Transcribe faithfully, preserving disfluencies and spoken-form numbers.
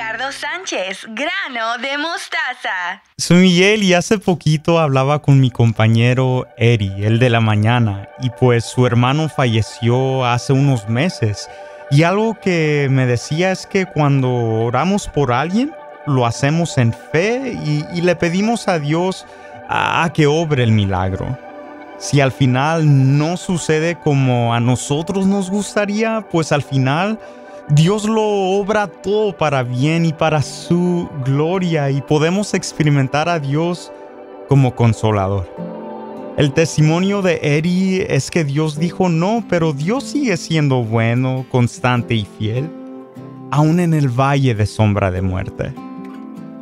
Ricardo Sánchez, grano de mostaza. Soy Miguel y hace poquito hablaba con mi compañero Eri, el de la mañana, y pues su hermano falleció hace unos meses. Y algo que me decía es que cuando oramos por alguien, lo hacemos en fe y, y le pedimos a Dios a, a que obre el milagro. Si al final no sucede como a nosotros nos gustaría, pues al final Dios lo obra todo para bien y para su gloria y podemos experimentar a Dios como consolador. El testimonio de Eri es que Dios dijo no, pero Dios sigue siendo bueno, constante y fiel, aún en el valle de sombra de muerte.